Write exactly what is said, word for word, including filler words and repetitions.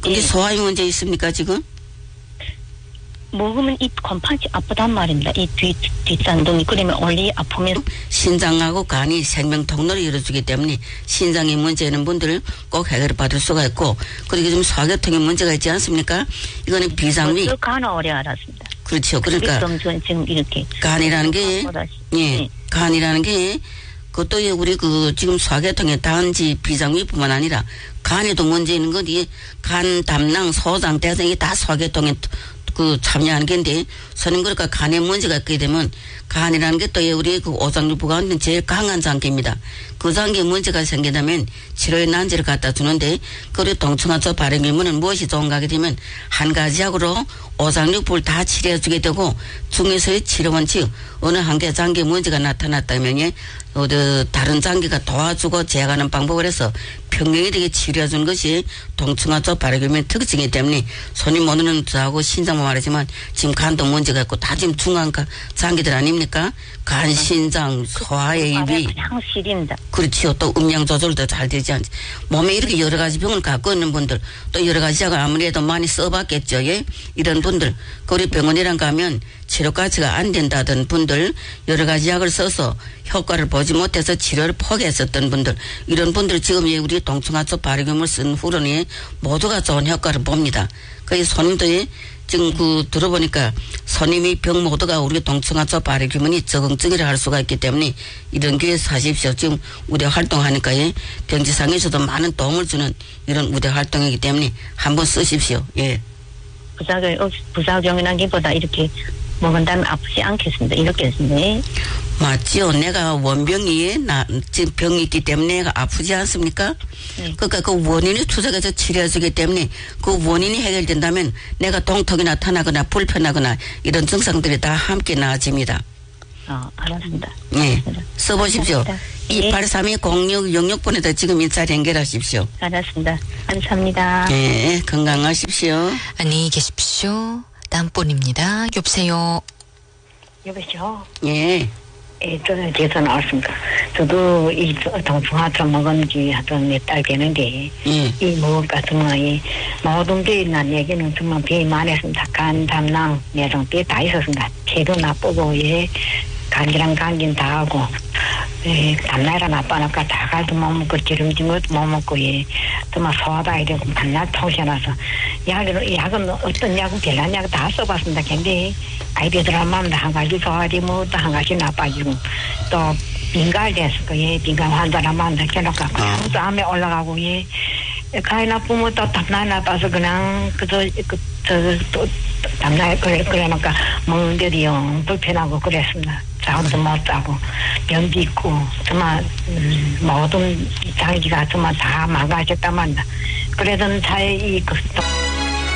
근데 예. 소화에 문제 있습니까 지금? 먹으면 이 곰팡이 아프단 말입니다. 이 뒤, 뒷산동이. 그러면 원래 아프면. 신장하고 간이 생명 통로를 열어주기 때문에 신장에 문제 있는 분들을 꼭 해결을 받을 수가 있고, 그리고 좀 소화계통에 문제가 있지 않습니까? 이거는 비상위. 간을 오래 알았습니다. 그렇죠. 그러니까 지금 이렇게 간이라는 게, 예, 네. 간이라는 게 그것도 우리 그 지금 소화계통에 단지 비상위뿐만 아니라 간에도 문제 있는 거지. 간, 담낭, 소장, 대장 이게 다 소화계통에 그 참여하는 게인데, 저는 그러니까 간에 문제가 있게 되면 간이라는 게 또 우리 그 오장육부가 있는 제일 강한 장기입니다. 그 장기에 문제가 생기다면 치료의 난제를 갖다 주는데, 그리고 동충하초 발행이면 무엇이 좋은가 하게 되면 한 가지 약으로 오장육부를 다 치료해 주게 되고, 중에서의 치료 원칙 어느 한 개 장기에 문제가 나타났다면 예, 어, 다른 장기가 도와주고 제거하는 방법을 해서 평행이 되게 치료해 주는 것이 동충하초 발행이면 특징이기 때문에 손이 못 오는 저하고 신장 말하지만 지금 간도 문제가 있고 다 지금 중요한 장기들 아닙니까? 간, 신장, 소화AB. 향실입니다. 그렇지요. 또 음량 조절도 잘 되지 않지. 몸에 이렇게 여러 가지 병을 갖고 있는 분들, 또 여러 가지 약을 아무래도 많이 써봤겠죠. 예? 이런 분들, 우리 병원이랑 가면 치료 가치가 안 된다던 분들, 여러 가지 약을 써서 효과를 보지 못해서 치료를 포기했었던 분들, 이런 분들 지금 우리 동충하초 발효금을 쓴 후로는 모두가 좋은 효과를 봅니다. 그래서 손님도 지금 그 들어보니까 손님이 병 모두가 우리 동충하초 발효금이 적응증이라 할 수가 있기 때문에 이런 기회에서 하십시오. 지금 우대 활동하니까 예, 병지상에서도 많은 도움을 주는 이런 우대 활동이기 때문에 한번 쓰십시오. 예. 부작용, 부작용이라기보다 이렇게 먹은 다음에 아프지 않겠습니다. 이렇게 했습니다. 맞지요. 내가 원병이 나 지금 병이 있기 때문에 내가 아프지 않습니까? 네. 그러니까 그 원인이 투석해서 치료해주기 때문에 그 원인이 해결된다면 내가 동통이 나타나거나 불편하거나 이런 증상들이 다 함께 나아집니다. 아, 알았습니다. 네. 써보십시오. 이팔삼이 공육육육 번에다 지금 인사를 연결하십시오. 알았습니다. 감사합니다. 네. 건강하십시오. 안녕히 계십시오. 다음번입니다. 여보세요. 여보세요. 예. 예, 저는 제가 나왔습니다. 저도 이 동충하초 먹은 지 한 몇 달 되는데, 예. 이 먹을 같은 거에 모든 게 있는 얘기는 정말 병이 많이 했습니다. 간, 담낭, 내장, 뼈 다 있었습니다. 폐도 나쁘고, 예, 간이랑 간긴 다 하고, 예, 담낭이랑 나빠니까 다 가도 못 먹고, 기름진 것도 못 먹고, 예, 정말 소화도 해야 되고, 맨날 통신해서, 약은, 약은 어떤 약은 별난 약 다 써봤습니다. 근데, 아이들한 마음도 한 가지 소화지 뭐또 한 가지 나빠지고 또 빈갈됐을 거예. 빈갈 환자란 마음도 깨놓고 그냥 땀에 올라가고 예. 가위 나쁘면 또 담나이 나빠서 그냥 그저 그저또 담나이 그래 그러니까 먹는 게도 영 불편하고 그랬습니다. 잠도 못 자고 변비 있고 정말 음, 모든 장기가 정말 다 망가졌다만 그래도 차에 이 그.